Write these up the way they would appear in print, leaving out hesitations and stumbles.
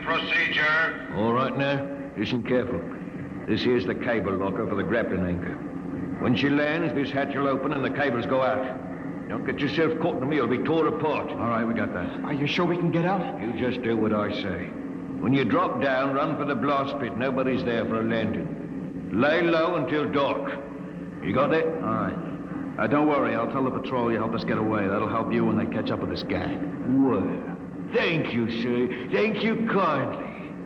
procedure. All right now, listen careful. This here's the cable locker for the grappling anchor. When she lands, this hatch will open and the cables go out. Don't get yourself caught in me, you'll be torn apart. All right, we got that. Are you sure we can get out? You just do what I say. When you drop down, run for the blast pit. Nobody's there for a landing. Lay low until dark. You got that? All right. Don't worry, I'll tell the patrol you helped us get away. That'll help you when they catch up with this gang. Well, thank you, sir. Thank you kindly.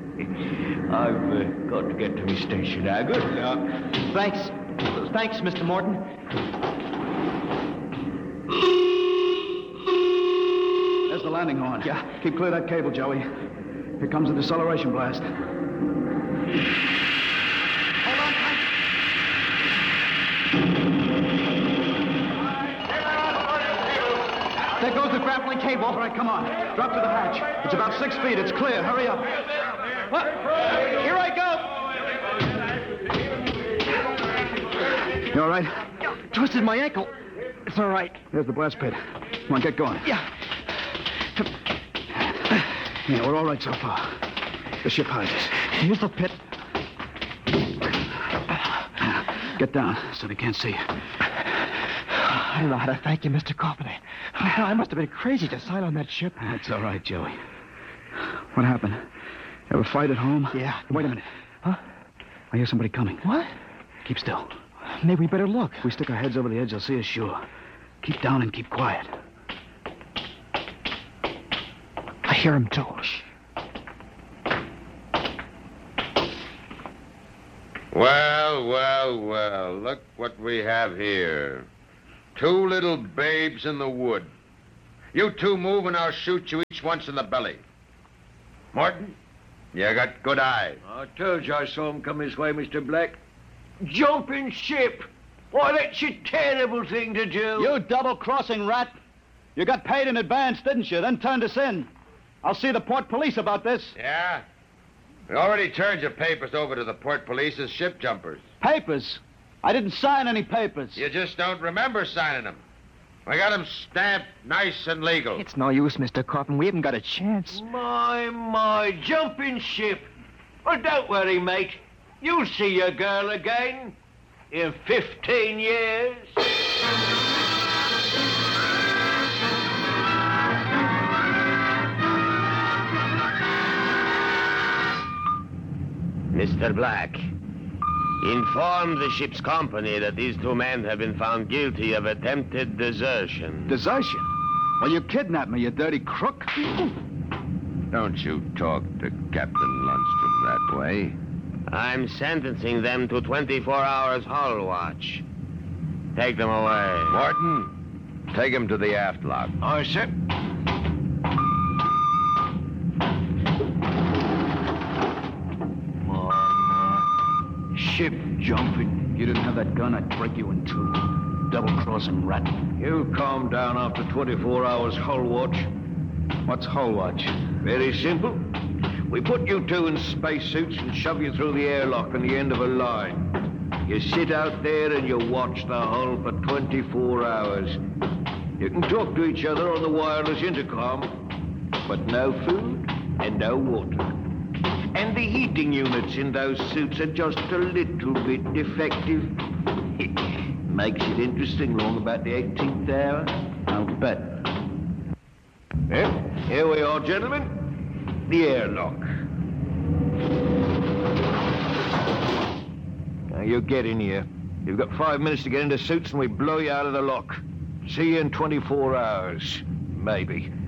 I've got to get to my station now. Good luck. Thanks. Thanks, Mr. Morton. There's the landing horn. Yeah. Keep clear of that cable, Joey. Here comes the deceleration blast. Hold on tight. There goes the grappling cable. All right, come on. Drop to the hatch. It's about 6 feet. It's clear. Hurry up. What? Here I go. You all right? Twisted my ankle. It's all right. There's the blast pit. Come on, get going. Yeah. Yeah, we're all right so far. The ship hides us. Here's the pit. Get down so they can't see you. I don't know how to thank you, Mr. Coffin. I must have been crazy to sign on that ship. That's all right, Joey. What happened? Ever fight at home? Yeah. Wait a minute. Huh? I hear somebody coming. What? Keep still. Maybe we better look. If we stick our heads over the edge, they'll see us sure. Keep down and keep quiet. I hear him, too. Well, look what we have here. 2 little babes in the wood. You two move and I'll shoot you each once in the belly. Morton, you got good eyes. I told you I saw him come this way, Mr. Black. Jumping ship. Why, that's a terrible thing to do. You double-crossing rat. You got paid in advance, didn't you? Then turned us in. I'll see the port police about this. Yeah? We already turned your papers over to the port police as ship jumpers. Papers? I didn't sign any papers. You just don't remember signing them. We got them stamped nice and legal. It's no use, Mr. Coffin. We haven't got a chance. My, jumping ship. Well, don't worry, mate. You'll see your girl again in 15 years. Mr. Black, inform the ship's company that these 2 men have been found guilty of attempted desertion. Desertion? Well, you kidnapped me, you dirty crook. Don't you talk to Captain Lundstrom that way. I'm sentencing them to 24 hours hull watch. Take them away. Morton, take him to the aft lock. Aye, sir. My. Ship jumping. If you didn't have that gun, I'd break you in 2. Double-crossing rat. You calm down after 24 hours hull watch. What's hull watch? Very simple. We put you 2 in spacesuits and shove you through the airlock on the end of a line. You sit out there and you watch the hull for 24 hours. You can talk to each other on the wireless intercom, but no food and no water. And the heating units in those suits are just a little bit defective. Makes it interesting long about the 18th hour. I'll bet. Well, here we are, gentlemen. The airlock. Now, you get in here. You've got 5 minutes to get into suits and we blow you out of the lock. See you in 24 hours. Maybe.